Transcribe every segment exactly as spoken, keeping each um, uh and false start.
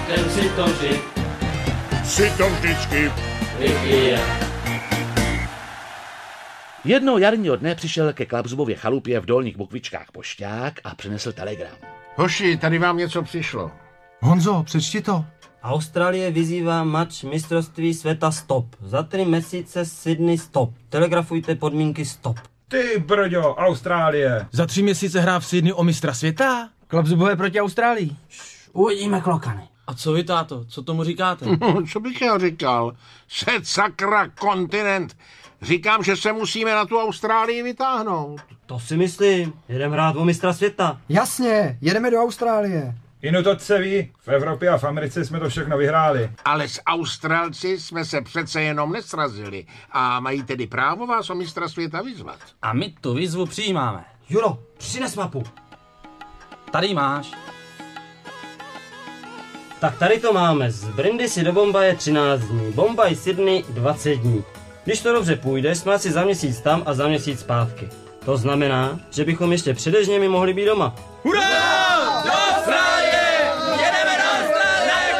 ten si to vždy, si to vždycky vypije. Jednoho jarního dne přišel ke Klapzubově chalupě v Dolních Bukvičkách pošťák a přinesl telegram. Hoši, tady vám něco přišlo. Honzo, přečti to. Austrálie vyzývá mač mistrovství světa stop. Za tři měsíce Sydney stop. Telegrafujte podmínky stop. Ty brďo, Austrálie. Za tři měsíce hrá v Sydney o mistra světa? Klapzubové proti Austrálii. Uvidíme, klokany. A co vy, táto? Co tomu říkáte? No, co bych já říkal? Set sakra kontinent. Říkám, že se musíme na tu Austrálii vytáhnout. To si myslím. Jedem hrát o mistra světa. Jasně, jedeme do Austrálie. Inu to se ví, v Evropě a v Americe jsme to všechno vyhráli. Ale s Australci jsme se přece jenom nesrazili a mají tedy právo vás o mistra světa vyzvat. A my tu výzvu přijímáme. Juro, přines mapu. Tady máš. Tak tady to máme. Z Brindisi do Bombaje třináct dní. Bombaj Sydney dvacet dní. Když to dobře půjde, jsme asi za měsíc tam a za měsíc zpátky. To znamená, že bychom ještě před dežněmi mohli být doma. Hurá! Do Austrálie! Jedeme do Austrálie!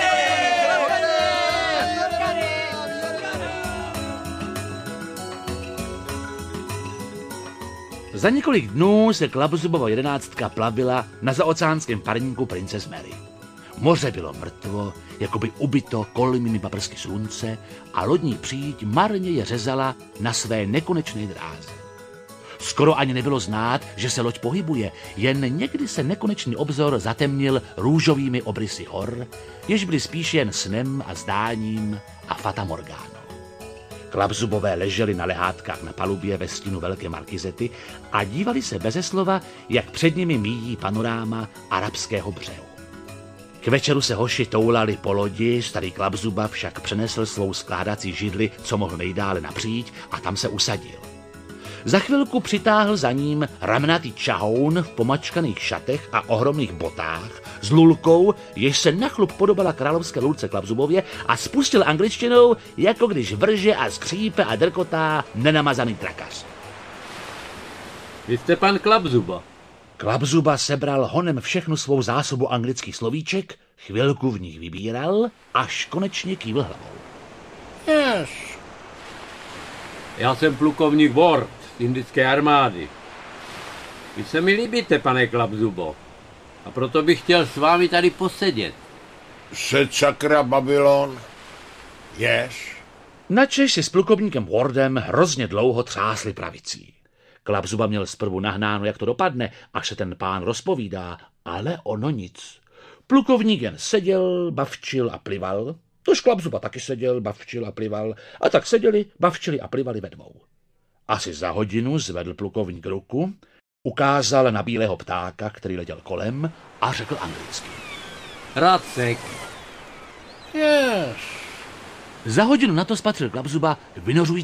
Za několik dnů se Klapzubova jedenáctka plavila na zaoceánském parníku Princess Mary. Moře bylo mrtvo, jakoby ubyto kolmými paprsky slunce a lodní příď marně je řezala na své nekonečné dráze. Skoro ani nebylo znát, že se loď pohybuje, jen někdy se nekonečný obzor zatemnil růžovými obrysy hor, jež byly spíš jen snem a zdáním a fatamorgánou. Klapzubové leželi na lehátkách na palubě ve stínu velké markizety a dívali se beze slova, jak před nimi míjí panoráma arabského břehu. K večeru se hoši toulali po lodi, starý Klapzuba však přenesl svou skládací židli, co mohl nejdále napříč, a tam se usadil. Za chvilku přitáhl za ním ramnatý čahoun v pomačkaných šatech a ohromných botách s lulkou, jež se na chlup podobala královské lulce Klapzubově, a spustil angličtinou, jako když vrže a skřípe a drkotá nenamazaný trakař. Vy jste pan Klapzuba. Klapzuba sebral honem všechnu svou zásobu anglických slovíček, chvilku v nich vybíral, až konečně kývl hlavou. Yes. Já jsem plukovník Ward z indické armády. Vy se mi líbíte, pane Klapzubo, a proto bych chtěl s vámi tady posedět. Set sakra Babylon. Yes. Načež si s plukovníkem Wardem hrozně dlouho třásli pravicí. Klapzuba měl zprvu nahnáno, jak to dopadne, až se ten pán rozpovídá, ale ono nic. Plukovník jen seděl, bavčil a plival, tož Klapzuba taky seděl, bavčil a plival, a tak seděli, bavčili a plivali ve dvou. Asi za hodinu zvedl plukovník ruku, ukázal na bílého ptáka, který letěl kolem, a řekl anglicky. Racek. Yes. Za hodinu na to spatřil Klapzuba vynořující